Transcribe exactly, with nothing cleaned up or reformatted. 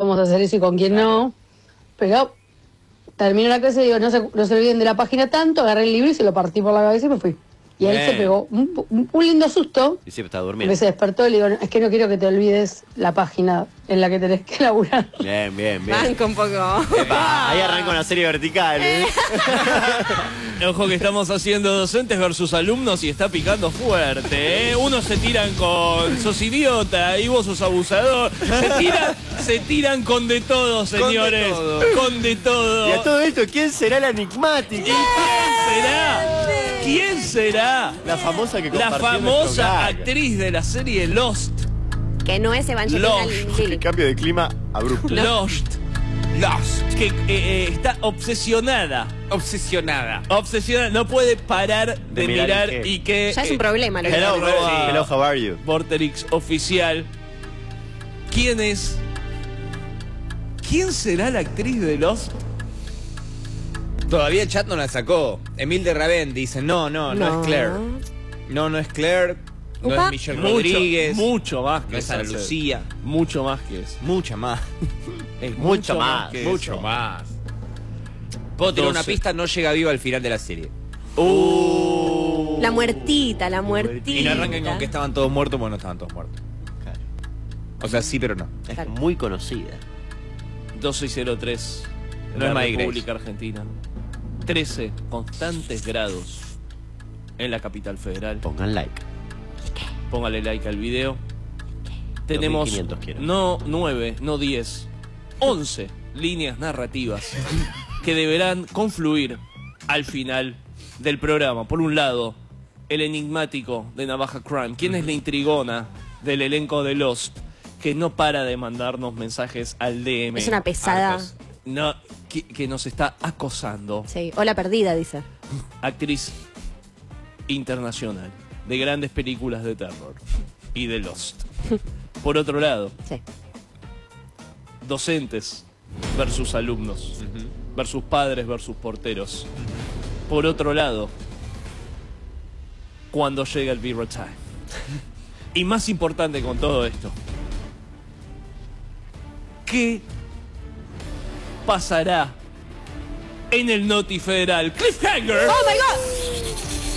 vamos a hacer eso y con quién no. Pero termino la clase y digo, no se, no se olviden de la página tanto, agarré el libro y se lo partí por la cabeza y me fui. Y él se pegó un, un, un lindo susto. Y siempre estaba durmiendo. Me se despertó y le digo, es que no quiero que te olvides la página en la que tenés que laburar. Bien, bien, bien. Banco un poco. Epa, ahí arranca una serie vertical. ¿eh? Ojo que estamos haciendo docentes versus alumnos y está picando fuerte, ¿eh? Unos se tiran con sos idiota y vos sos abusador. Se tiran, se tiran con de todo, señores. Con de todo. Con de todo. Y a todo esto, ¿quién será el enigmático? ¿Y quién será? ¿Quién será? La famosa que La compartió nuestro famosa gag. actriz de la serie Lost. Que no es Evangelina Lost. Lilly. Cambio de clima abrupto. Lost. Lost. Que eh, eh, está obsesionada. Obsesionada. Obsesionada. No puede parar de, De mirar, mirar y qué. y que... Ya es un problema lo que Hello, tiene. arroba hello, how are you? Vorterix oficial. ¿Quién es? ¿Quién será la actriz de Lost? Todavía el chat no la sacó. Emil de Ravén dice, no, no, no, No. es Claire. No, no es Claire. No Upa. es Michelle Mucho, Rodríguez. mucho más que No es esa Ana serie. Lucía. Mucho más que eso. Mucha más. Es Mucho más, que Mucho eso. más. Puedo tirar una doce. pista, no llega viva al final de la serie. Uh. La muertita, la muertita. Y no arranquen con que estaban todos muertos, porque no estaban todos muertos. Claro. O sea, sí, pero no. Es Claro. muy conocida. doce cero tres. No es la Maggie República Argentina. trece constantes grados en la capital federal. Pongan like. Póngale like al video. Tenemos dos mil quinientos quiero. no nueve, no diez, once líneas narrativas que deberán confluir al final del programa. Por un lado, el enigmático de Navaja Crime. ¿Quién es la intrigona del elenco de Lost que no para de mandarnos mensajes al D M? Es una pesada. Arcos. No, que, que nos está acosando. Sí, hola perdida, dice. Actriz internacional de grandes películas de terror y de Lost. Por otro lado, Sí. docentes versus alumnos, versus padres versus porteros. Por otro lado, cuando llega el Zero Time. Y más importante con todo esto, ¿qué pasará en el Noti Federal? Cliffhanger. ¡Oh, my God!